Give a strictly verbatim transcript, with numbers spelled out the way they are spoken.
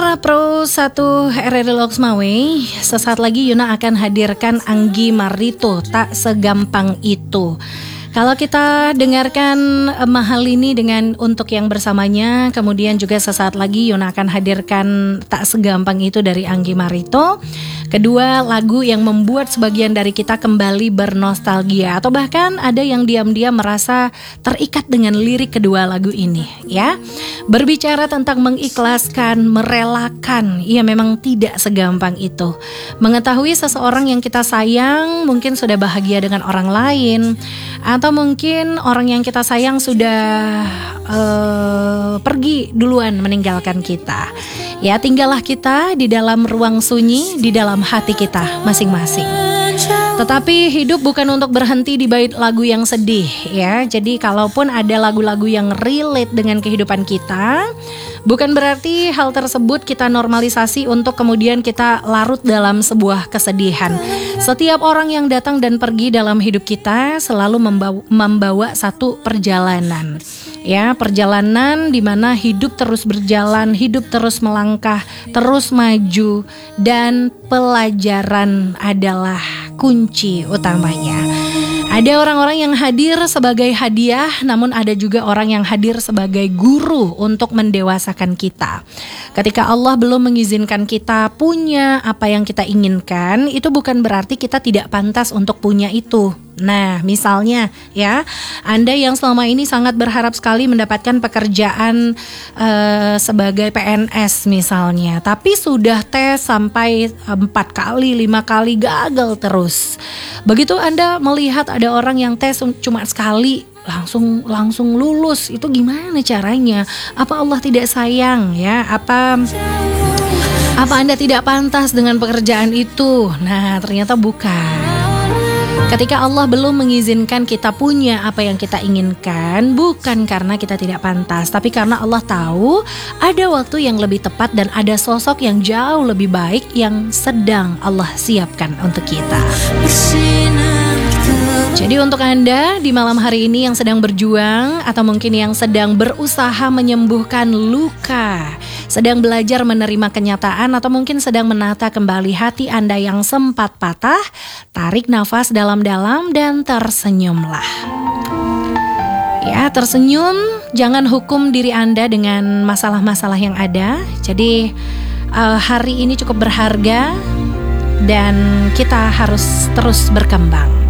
Pendengar Pro satu R R I Loksmawe, sesaat lagi Yuna akan hadirkan Anggi Marito, Tak Segampang Itu. Kalau kita dengarkan uh, mahal ini dengan untuk yang bersamanya, kemudian juga sesaat lagi Yuna akan hadirkan Tak Segampang Itu dari Anggi Marito. Kedua lagu yang membuat sebagian dari kita kembali bernostalgia, atau bahkan ada yang diam-diam merasa terikat dengan lirik kedua lagu ini, ya. Berbicara tentang mengikhlaskan, merelakan, ya memang tidak segampang itu. Mengetahui seseorang yang kita sayang mungkin sudah bahagia dengan orang lain, atau mungkin orang yang kita sayang sudah uh, pergi duluan meninggalkan kita. Ya, tinggallah kita di dalam ruang sunyi, di dalam hati kita masing-masing. Tetapi hidup bukan untuk berhenti di bait lagu yang sedih, ya. Jadi kalaupun ada lagu-lagu yang relate dengan kehidupan kita, bukan berarti hal tersebut kita normalisasi untuk kemudian kita larut dalam sebuah kesedihan. Setiap orang yang datang dan pergi dalam hidup kita selalu membawa, membawa satu perjalanan. Ya, perjalanan di mana hidup terus berjalan, hidup terus melangkah, terus maju, dan pelajaran adalah kunci utamanya. Ada orang-orang yang hadir sebagai hadiah, namun ada juga orang yang hadir sebagai guru untuk mendewasakan kita. Ketika Allah belum mengizinkan kita punya apa yang kita inginkan, itu bukan berarti kita tidak pantas untuk punya itu. Nah, misalnya ya, Anda yang selama ini sangat berharap sekali mendapatkan pekerjaan uh, sebagai P N S misalnya, tapi sudah tes sampai empat kali, lima kali gagal terus. Begitu Anda melihat ada orang yang tes cuma sekali langsung langsung lulus, itu gimana caranya? Apa Allah tidak sayang ya? Apa apa Anda tidak pantas dengan pekerjaan itu? Nah, ternyata bukan. Ketika Allah belum mengizinkan kita punya apa yang kita inginkan, bukan karena kita tidak pantas, tapi karena Allah tahu ada waktu yang lebih tepat dan ada sosok yang jauh lebih baik yang sedang Allah siapkan untuk kita. Jadi untuk Anda di malam hari ini yang sedang berjuang, atau mungkin yang sedang berusaha menyembuhkan luka, sedang belajar menerima kenyataan, atau mungkin sedang menata kembali hati Anda yang sempat patah, tarik nafas dalam-dalam dan tersenyumlah. Ya, tersenyum, jangan hukum diri Anda dengan masalah-masalah yang ada. Jadi uh, hari ini cukup berharga dan kita harus terus berkembang.